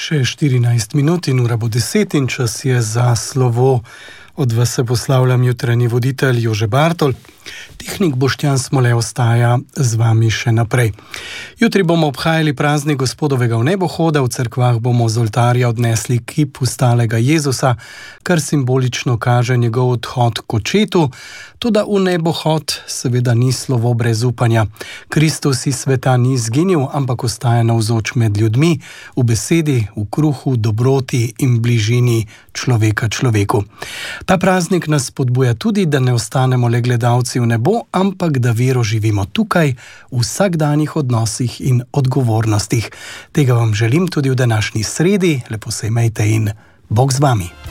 Še 14 minut in ura bo 10 in čas je za slovo. Od vas se poslavljam jutranji voditelj Jože Bartol. Tehnik Boštjan Smole ostaja z vami še naprej. Jutri bomo obhajali praznik Gospodovega vnebohoda, v cerkvah bomo z oltarja odnesli kip vstalega Jezusa, kar simbolično kaže njegov odhod k očetu, toda vnebohod seveda ni slovo brez upanja. Kristus iz sveta ni izginil, ampak ostaja navzoč med ljudmi, v besedi, v kruhu, dobroti in bližini človeka človeku. Ta praznik nas spodbuja tudi, da ne ostanemo le gledalci v nebo, ampak da vero živimo tukaj, v vsakdanjih odnosih in odgovornostih. Tega vam želim tudi v današnji sredi, lepo se imejte in Bog z vami.